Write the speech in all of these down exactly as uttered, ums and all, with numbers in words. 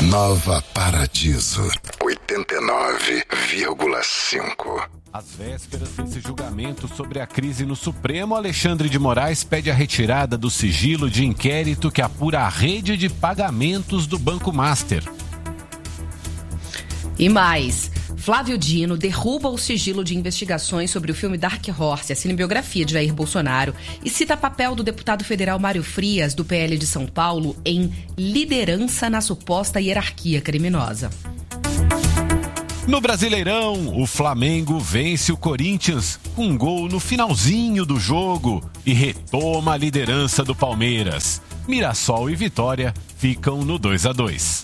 Nova Paradiso, oitenta e nove vírgula cinco. Às vésperas desse julgamento sobre a crise no Supremo, Alexandre de Moraes pede a retirada do sigilo de inquérito que apura a rede de pagamentos do Banco Master. E mais, Flávio Dino derruba o sigilo de investigações sobre o filme Dark Horse, a cinebiografia de Jair Bolsonaro, e cita papel do deputado federal Mário Frias, do P L de São Paulo, em liderança na suposta hierarquia criminosa. No Brasileirão, o Flamengo vence o Corinthians com um gol no finalzinho do jogo e retoma a liderança do Palmeiras. Mirassol e Vitória ficam no dois a dois.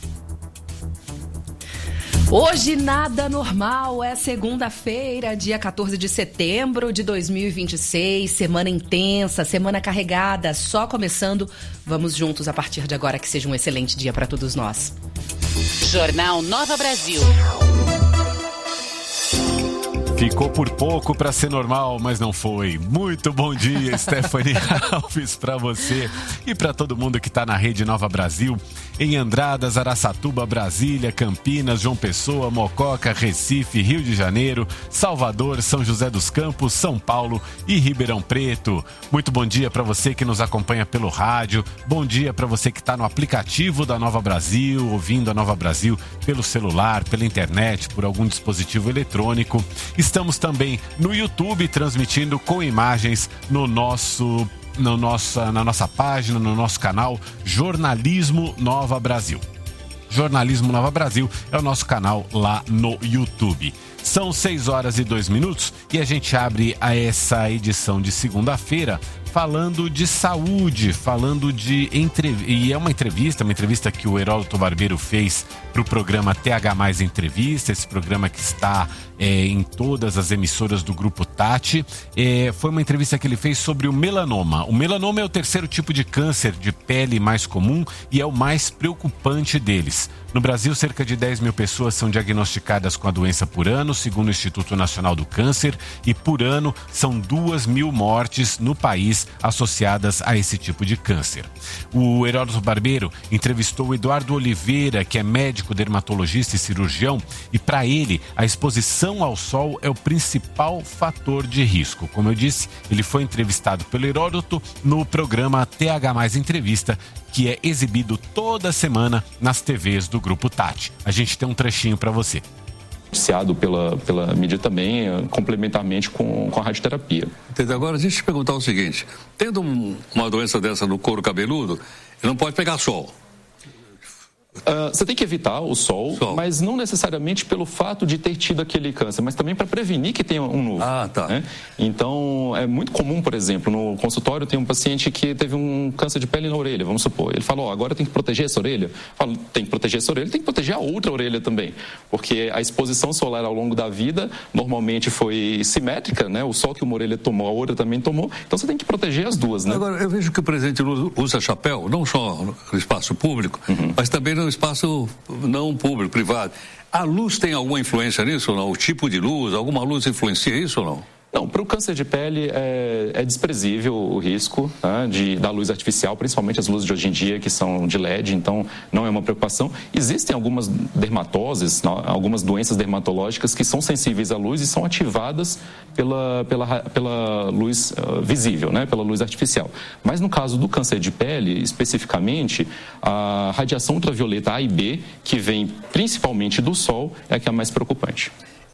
Hoje nada normal, é segunda-feira, dia quatorze de setembro de dois mil e vinte e seis, semana intensa, semana carregada, só começando. Vamos juntos a partir de agora, que seja um excelente dia para todos nós. Jornal Nova Brasil. Ficou por pouco para ser normal, mas não foi. Muito bom dia, Stephanie Alves, para você e para todo mundo que está na Rede Nova Brasil, em Andradas, Araçatuba, Brasília, Campinas, João Pessoa, Mococa, Recife, Rio de Janeiro, Salvador, São José dos Campos, São Paulo e Ribeirão Preto. Muito bom dia para você que nos acompanha pelo rádio, bom dia para você que está no aplicativo da Nova Brasil, ouvindo a Nova Brasil pelo celular, pela internet, por algum dispositivo eletrônico. Estamos também no YouTube, transmitindo com imagens no nosso, no nossa, na nossa página, no nosso canal Jornalismo Nova Brasil. Jornalismo Nova Brasil é o nosso canal lá no YouTube. São seis horas e dois minutos e a gente abre a essa edição de segunda-feira falando de saúde, falando de entrevista, e é uma entrevista, uma entrevista que o Heródoto Barbeiro fez para o programa T H Mais Entrevista, esse programa que está é, em todas as emissoras do Grupo Tati. É, foi uma entrevista que ele fez sobre o melanoma. O melanoma é o terceiro tipo de câncer de pele mais comum e é o mais preocupante deles. No Brasil, cerca de dez mil pessoas são diagnosticadas com a doença por ano, segundo o Instituto Nacional do Câncer, e por ano são duas mil mortes no país associadas a esse tipo de câncer. O Heródoto Barbeiro entrevistou o Eduardo Oliveira, que é médico, dermatologista e cirurgião, e para ele a exposição ao sol é o principal fator de risco. Como eu disse, ele foi entrevistado pelo Heródoto no programa T H Mais Entrevista, que é exibido toda semana nas T Vs do Grupo Tati. A gente tem um trechinho para você. Noticiado pela, pela mídia também, complementarmente com, com a radioterapia. Agora, deixa eu te perguntar o seguinte, tendo um, uma doença dessa no couro cabeludo, ele não pode pegar sol. Uh, você tem que evitar o sol, sol, mas não necessariamente pelo fato de ter tido aquele câncer, mas também para prevenir que tenha um novo. Ah, tá. Né? Então, é muito comum, por exemplo, no consultório tem um paciente que teve um câncer de pele na orelha, vamos supor. Ele falou, oh, agora tem que proteger essa orelha. Falo, tem que proteger essa orelha, tem que proteger a outra orelha também, porque a exposição solar ao longo da vida normalmente foi simétrica, né? O sol que uma orelha tomou, a outra também tomou, então você tem que proteger as duas, né? Agora, eu vejo que o presidente usa chapéu, não só no espaço público, uhum. mas também no espaço não público, privado. A luz tem alguma influência nisso ou não? O tipo de luz, alguma luz influencia isso ou não? Não, para o câncer de pele é, é desprezível o risco, né, de, da luz artificial, principalmente as luzes de hoje em dia que são de L E D, então não é uma preocupação. Existem algumas dermatoses, algumas doenças dermatológicas que são sensíveis à luz e são ativadas pela, pela, pela luz uh, visível, né, pela luz artificial. Mas no caso do câncer de pele, especificamente, a radiação ultravioleta A e B, que vem principalmente do sol, é a que é a mais preocupante.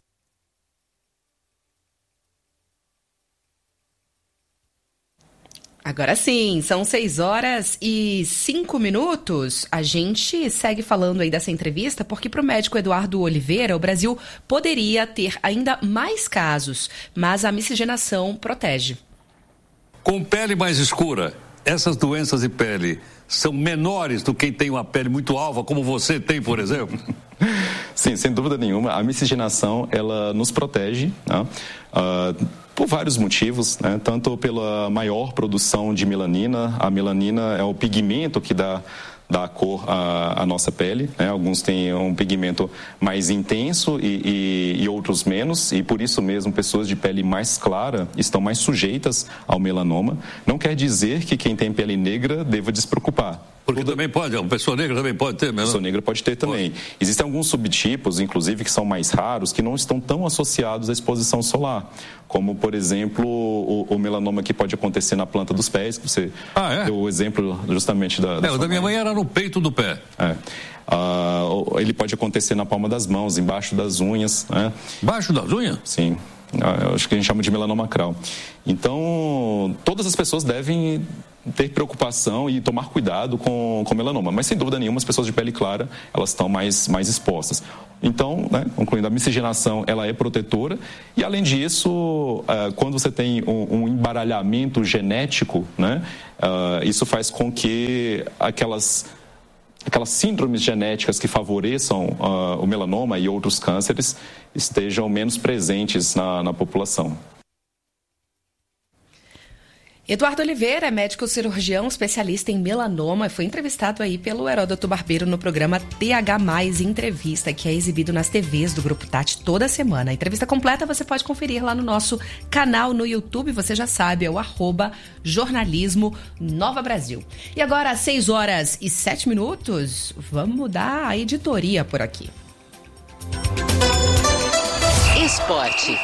Agora sim, são seis horas e cinco minutos. A gente segue falando aí dessa entrevista porque para o médico Eduardo Oliveira, o Brasil poderia ter ainda mais casos, mas a miscigenação protege. Com pele mais escura, essas doenças de pele são menores do que quem tem uma pele muito alva, como você tem, por exemplo? Sim, sem dúvida nenhuma. A miscigenação, ela nos protege, né? Uh, por vários motivos, né? Tanto pela maior produção de melanina. A melanina é o pigmento que dá, dá a cor à, à nossa pele, né? Alguns têm um pigmento mais intenso e, e, e outros menos, e por isso mesmo pessoas de pele mais clara estão mais sujeitas ao melanoma. Não quer dizer que quem tem pele negra deva despreocupar. Porque Toda... também pode, a pessoa negra também pode ter, mesmo. A pessoa negra pode ter também. Pode. Existem alguns subtipos, inclusive, que são mais raros, que não estão tão associados à exposição solar. Como, por exemplo, o, o melanoma que pode acontecer na planta dos pés, que você ah, é? deu o exemplo justamente da... da é, o da minha mãe era no peito do pé. É. Uh, ele pode acontecer na palma das mãos, embaixo das unhas. Né? Embaixo das unhas? Sim. Uh, acho que a gente chama de melanoma acral. Então, todas as pessoas devem ter preocupação e tomar cuidado com, com melanoma. Mas, sem dúvida nenhuma, as pessoas de pele clara, elas estão mais, mais expostas. Então, né, concluindo, a miscigenação, ela é protetora. E, além disso, uh, quando você tem um, um embaralhamento genético, né, uh, isso faz com que aquelas... aquelas síndromes genéticas que favoreçam uh, o melanoma e outros cânceres estejam menos presentes na, na população. Eduardo Oliveira é médico cirurgião, especialista em melanoma, foi entrevistado aí pelo Heródoto Barbeiro no programa T H mais Entrevista, que é exibido nas T Vs do Grupo Tati toda semana. A entrevista completa você pode conferir lá no nosso canal no YouTube, você já sabe, é o arroba jornalismo Nova Brasil. E agora, às seis horas e sete minutos, vamos mudar a editoria por aqui. Esporte.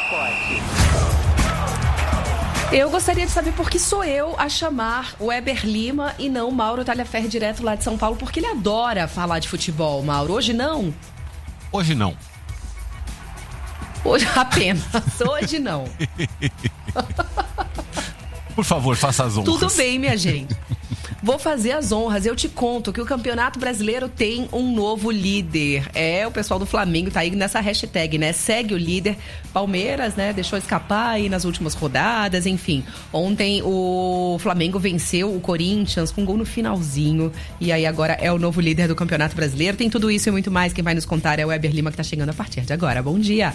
Eu gostaria de saber por que sou eu a chamar o Weber Lima e não Mauro Talhaferri, direto lá de São Paulo, porque ele adora falar de futebol, Mauro. Hoje não? Hoje não. Hoje apenas. Hoje não. Por favor, faça as honras. Tudo bem, minha gente. Vou fazer as honras. Eu te conto que o Campeonato Brasileiro tem um novo líder. É, o pessoal do Flamengo tá aí nessa hashtag, né? Segue o líder. Palmeiras, né? Deixou escapar aí nas últimas rodadas, enfim. Ontem o Flamengo venceu o Corinthians com um gol no finalzinho. E aí agora é o novo líder do Campeonato Brasileiro. Tem tudo isso e muito mais. Quem vai nos contar é o Weber Lima, que tá chegando a partir de agora. Bom dia.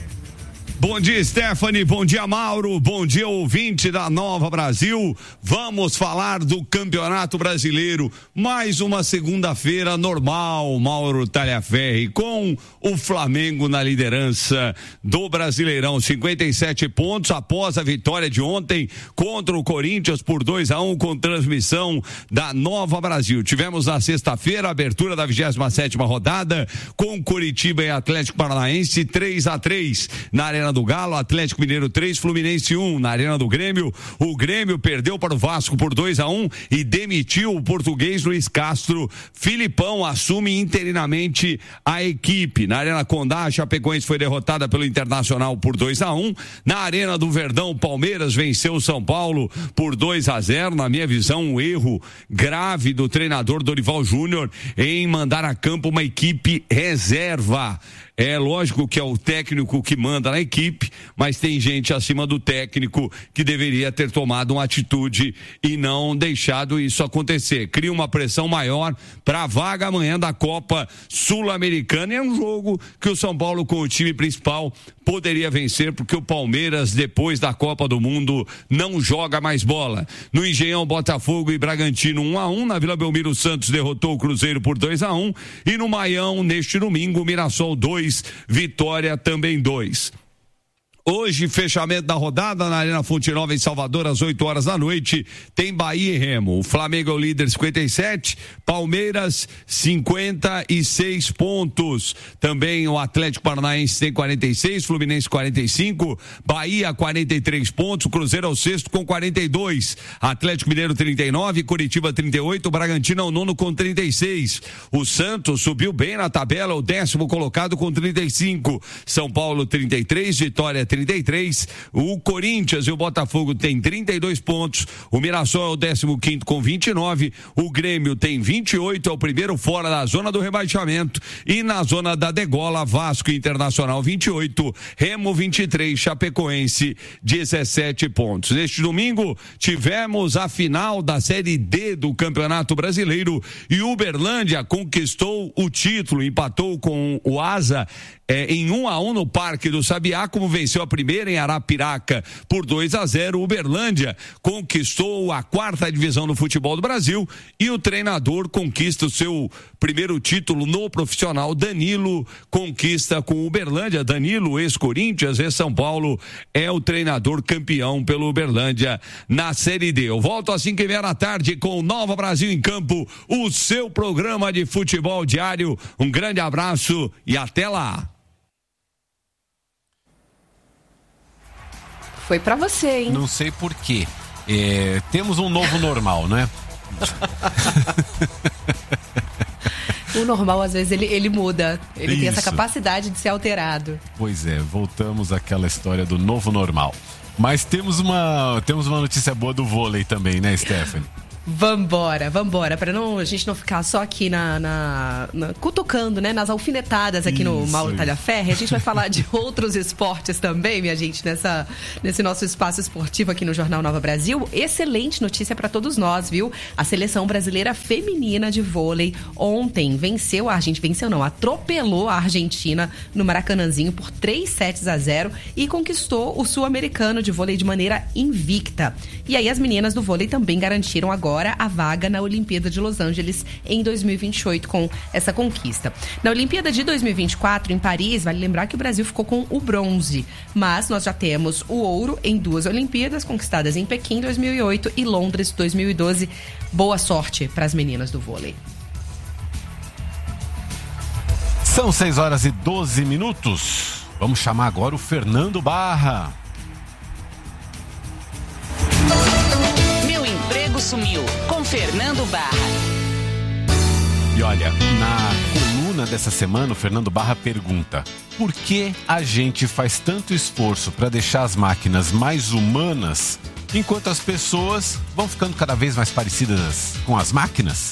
Bom dia, Stephanie. Bom dia, Mauro. Bom dia, ouvinte da Nova Brasil. Vamos falar do Campeonato Brasileiro. Mais uma segunda-feira normal, Mauro Talhaferri, com o Flamengo na liderança do Brasileirão. cinquenta e sete pontos após a vitória de ontem contra o Corinthians por dois a um, com transmissão da Nova Brasil. Tivemos na sexta-feira a abertura da vigésima sétima rodada com Curitiba e Atlético Paranaense três a três na Arena do Galo, Atlético Mineiro três, Fluminense um. Na Arena do Grêmio, o Grêmio perdeu para o Vasco por dois a um e demitiu o português Luiz Castro. Filipão assume interinamente a equipe. Na Arena Condá, a Chapecoense foi derrotada pelo Internacional por dois a um. Na Arena do Verdão, Palmeiras venceu o São Paulo por dois a zero. Na minha visão, um erro grave do treinador Dorival Júnior em mandar a campo uma equipe reserva. É lógico que é o técnico que manda na equipe, mas tem gente acima do técnico que deveria ter tomado uma atitude e não deixado isso acontecer. Cria uma pressão maior para a vaga amanhã da Copa Sul-Americana. É um jogo que o São Paulo, com o time principal, poderia vencer, porque o Palmeiras, depois da Copa do Mundo, não joga mais bola. No Engenhão, Botafogo e Bragantino um a um. Na Vila Belmiro, Santos derrotou o Cruzeiro por dois a um. E no Maião, neste domingo, Mirassol dois, Vitória também dois. Hoje, fechamento da rodada na Arena Fonte Nova em Salvador, às oito horas da noite, tem Bahia e Remo. O Flamengo é o líder, cinquenta e sete, Palmeiras cinquenta e seis pontos. Também o Atlético Paranaense tem quarenta e seis, Fluminense quarenta e cinco, Bahia quarenta e três pontos, o Cruzeiro é o sexto com quarenta e dois, Atlético Mineiro trinta e nove, Curitiba trinta e oito, o Bragantino é o nono com trinta e seis. O Santos subiu bem na tabela, o décimo colocado com trinta e cinco. São Paulo trinta e três, Vitória trinta e três, o Corinthians e o Botafogo tem trinta e dois pontos, o Mirassol é o décimo quinto com vinte e nove, o Grêmio tem vinte e oito, é o primeiro fora da zona do rebaixamento, e na zona da degola, Vasco Internacional vinte e oito, Remo vinte e três, Chapecoense dezessete pontos. Neste domingo tivemos a final da Série D do Campeonato Brasileiro e o Uberlândia conquistou o título, empatou com o Asa é, em um a um no Parque do Sabiá, como venceu a primeira em Arapiraca por dois a zero. Uberlândia conquistou a quarta divisão do futebol do Brasil e o treinador conquista o seu primeiro título no profissional. Danilo conquista com Uberlândia. Danilo, ex-Corinthians, ex-São Paulo, é o treinador campeão pelo Uberlândia na Série D. Eu volto às cinco e meia da tarde com o Nova Brasil em Campo, o seu programa de futebol diário. Um grande abraço e até lá. Foi pra você, hein? Não sei por quê. É, temos um novo normal, né? O normal, às vezes, ele, ele muda. Ele Isso. tem essa capacidade de ser alterado. Pois é, voltamos àquela história do novo normal. Mas temos uma, temos uma notícia boa do vôlei também, né, Stephanie? Vambora, vambora, para não, a gente não ficar só aqui na, na, na cutucando, né, nas alfinetadas aqui Isso, no Mauro isso. Talhaferri. A gente vai falar de outros esportes também, minha gente, nessa, nesse nosso espaço esportivo aqui no Jornal Nova Brasil. Excelente notícia para todos nós, viu? A seleção brasileira feminina de vôlei ontem venceu a Argentina, venceu não, atropelou a Argentina no Maracanãzinho por três sets a zero e conquistou o sul-americano de vôlei de maneira invicta. E aí as meninas do vôlei também garantiram agora a vaga na Olimpíada de Los Angeles em dois mil e vinte e oito com essa conquista. Na Olimpíada de dois mil e vinte e quatro, em Paris, vale lembrar que o Brasil ficou com o bronze, mas nós já temos o ouro em duas Olimpíadas conquistadas em Pequim em dois mil e oito e Londres dois mil e doze. Boa sorte para as meninas do vôlei. São seis horas e doze minutos. Vamos chamar agora o Fernando Barra. Sumiu com Fernando Barra. E olha, na coluna dessa semana, o Fernando Barra pergunta: por que a gente faz tanto esforço para deixar as máquinas mais humanas, enquanto as pessoas vão ficando cada vez mais parecidas com as máquinas?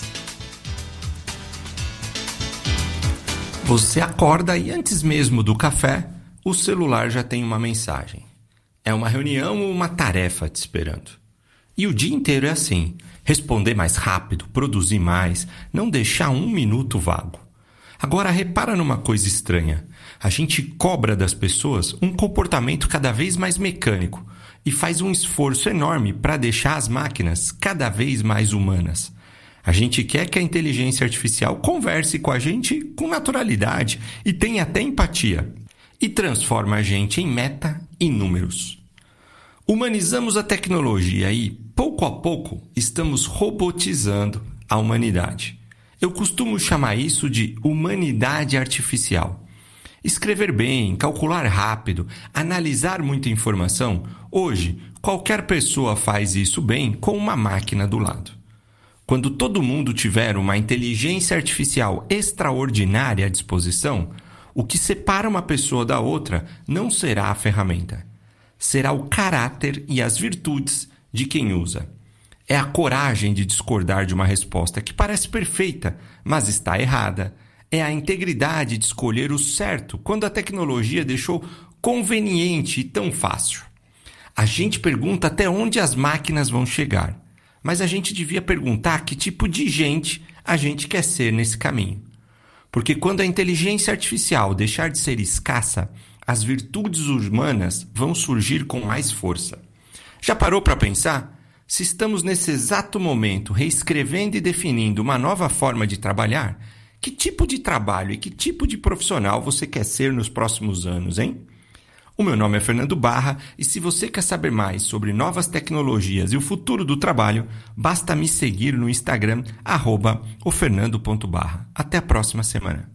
Você acorda e antes mesmo do café, o celular já tem uma mensagem. É uma reunião ou uma tarefa te esperando. E o dia inteiro é assim, responder mais rápido, produzir mais, não deixar um minuto vago. Agora repara numa coisa estranha, a gente cobra das pessoas um comportamento cada vez mais mecânico e faz um esforço enorme para deixar as máquinas cada vez mais humanas. A gente quer que a inteligência artificial converse com a gente com naturalidade e tenha até empatia, e transforma a gente em meta e números. Humanizamos a tecnologia e, pouco a pouco, estamos robotizando a humanidade. Eu costumo chamar isso de humanidade artificial. Escrever bem, calcular rápido, analisar muita informação, hoje, qualquer pessoa faz isso bem com uma máquina do lado. Quando todo mundo tiver uma inteligência artificial extraordinária à disposição, o que separa uma pessoa da outra não será a ferramenta. Será o caráter e as virtudes de quem usa. É a coragem de discordar de uma resposta que parece perfeita, mas está errada. É a integridade de escolher o certo quando a tecnologia deixou conveniente e tão fácil. A gente pergunta até onde as máquinas vão chegar, mas a gente devia perguntar que tipo de gente a gente quer ser nesse caminho. Porque quando a inteligência artificial deixar de ser escassa, as virtudes humanas vão surgir com mais força. Já parou para pensar? Se estamos nesse exato momento reescrevendo e definindo uma nova forma de trabalhar, que tipo de trabalho e que tipo de profissional você quer ser nos próximos anos, hein? O meu nome é Fernando Barra e se você quer saber mais sobre novas tecnologias e o futuro do trabalho, basta me seguir no Instagram, arroba ofernando ponto barra. Até a próxima semana.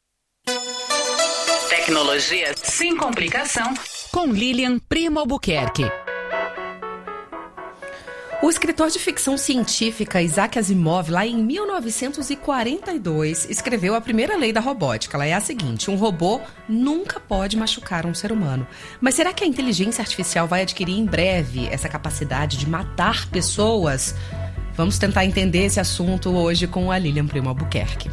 Tecnologia sem complicação com Lilian Primo Albuquerque. O escritor de ficção científica Isaac Asimov, lá em mil novecentos e quarenta e dois, escreveu a primeira lei da robótica. Ela é a seguinte: um robô nunca pode machucar um ser humano. Mas será que a inteligência artificial vai adquirir em breve essa capacidade de matar pessoas? Vamos tentar entender esse assunto hoje com a Lilian Primo Albuquerque.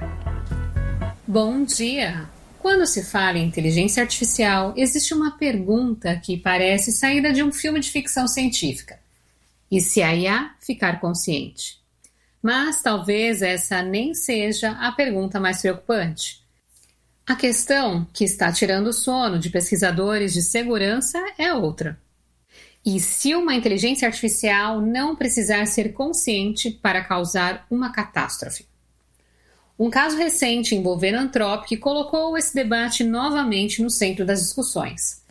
Bom dia! Quando se fala em inteligência artificial, existe uma pergunta que parece saída de um filme de ficção científica. E se a I A ficar consciente? Mas talvez essa nem seja a pergunta mais preocupante. A questão que está tirando o sono de pesquisadores de segurança é outra. E se uma inteligência artificial não precisar ser consciente para causar uma catástrofe? Um caso recente envolvendo a Anthropic colocou esse debate novamente no centro das discussões.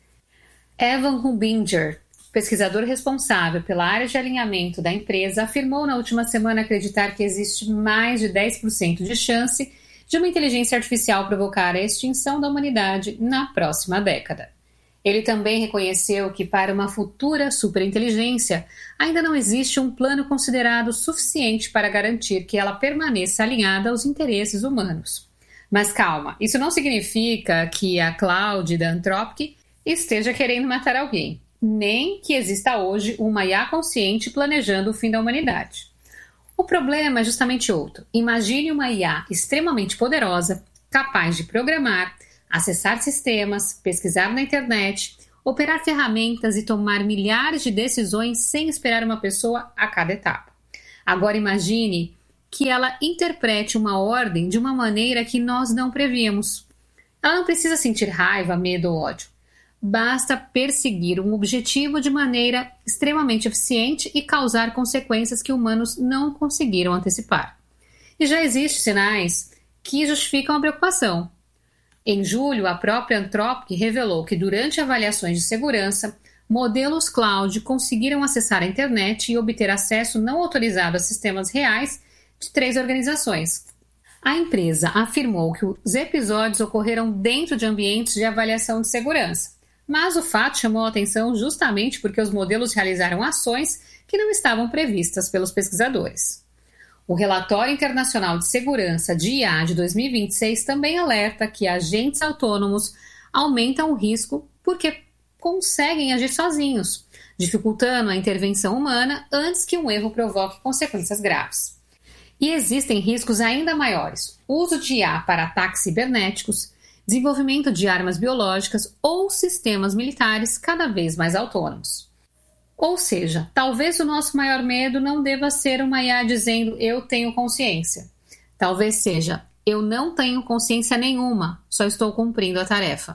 Evan Hubinger, pesquisador responsável pela área de alinhamento da empresa, afirmou na última semana acreditar que existe mais de dez por cento de chance de uma inteligência artificial provocar a extinção da humanidade na próxima década. Ele também reconheceu que para uma futura superinteligência ainda não existe um plano considerado suficiente para garantir que ela permaneça alinhada aos interesses humanos. Mas calma, isso não significa que a Claude da Anthropic esteja querendo matar alguém, nem que exista hoje uma I A consciente planejando o fim da humanidade. O problema é justamente outro. Imagine uma I A extremamente poderosa, capaz de programar, acessar sistemas, pesquisar na internet, operar ferramentas e tomar milhares de decisões sem esperar uma pessoa a cada etapa. Agora imagine que ela interprete uma ordem de uma maneira que nós não prevíamos. Ela não precisa sentir raiva, medo ou ódio. Basta perseguir um objetivo de maneira extremamente eficiente e causar consequências que humanos não conseguiram antecipar. E já existem sinais que justificam a preocupação. Em julho, a própria Anthropic revelou que durante avaliações de segurança, modelos cloud conseguiram acessar a internet e obter acesso não autorizado a sistemas reais de três organizações. A empresa afirmou que os episódios ocorreram dentro de ambientes de avaliação de segurança, mas o fato chamou a atenção justamente porque os modelos realizaram ações que não estavam previstas pelos pesquisadores. O Relatório Internacional de Segurança de I A de dois mil e vinte e seis também alerta que agentes autônomos aumentam o risco porque conseguem agir sozinhos, dificultando a intervenção humana antes que um erro provoque consequências graves. E existem riscos ainda maiores: uso de I A para ataques cibernéticos, desenvolvimento de armas biológicas ou sistemas militares cada vez mais autônomos. Ou seja, talvez o nosso maior medo não deva ser uma I A dizendo eu tenho consciência. Talvez seja eu não tenho consciência nenhuma, só estou cumprindo a tarefa.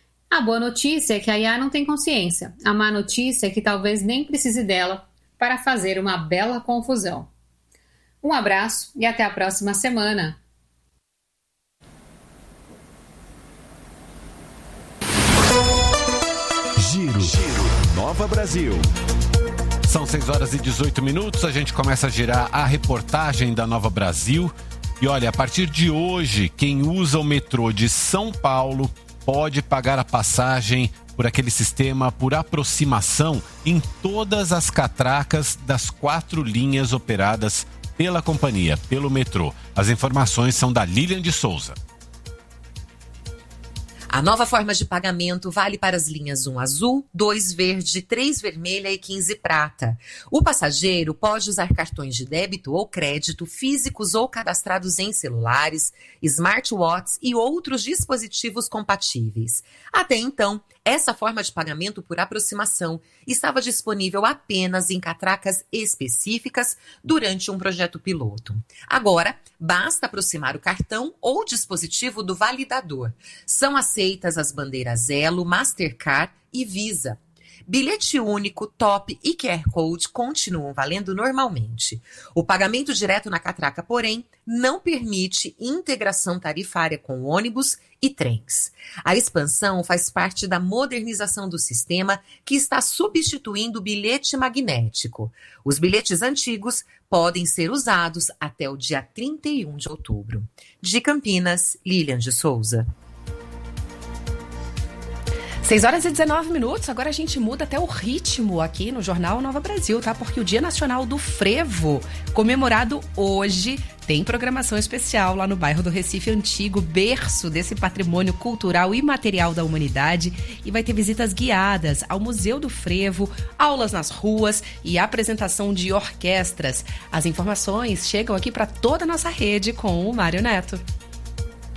A boa notícia é que a I A não tem consciência. A má notícia é que talvez nem precise dela para fazer uma bela confusão. Um abraço e até a próxima semana. Giro, Giro. Nova Brasil. São seis horas e dezoito minutos, a gente começa a girar a reportagem da Nova Brasil. E olha, a partir de hoje, quem usa o metrô de São Paulo pode pagar a passagem por aquele sistema por aproximação em todas as catracas das quatro linhas operadas pela companhia, pelo metrô. As informações são da Lilian de Souza. A nova forma de pagamento vale para as linhas um azul, dois verde, três vermelha e quinze prata. O passageiro pode usar cartões de débito ou crédito físicos ou cadastrados em celulares, smartwatches e outros dispositivos compatíveis. Até então, essa forma de pagamento por aproximação estava disponível apenas em catracas específicas durante um projeto piloto. Agora, basta aproximar o cartão ou dispositivo do validador. São aceitas as bandeiras Elo, Mastercard e Visa. Bilhete único, top e Q R Code continuam valendo normalmente. O pagamento direto na catraca, porém, não permite integração tarifária com ônibus e trens. A expansão faz parte da modernização do sistema que está substituindo o bilhete magnético. Os bilhetes antigos podem ser usados até o dia trinta e um de outubro. De Campinas, Lilian de Souza. seis horas e dezenove minutos, agora a gente muda até o ritmo aqui no Jornal Nova Brasil, tá? Porque o Dia Nacional do Frevo, comemorado hoje, tem programação especial lá no bairro do Recife Antigo, berço desse patrimônio cultural e material da humanidade, e vai ter visitas guiadas ao Museu do Frevo, aulas nas ruas e apresentação de orquestras. As informações chegam aqui para toda a nossa rede com o Mário Neto.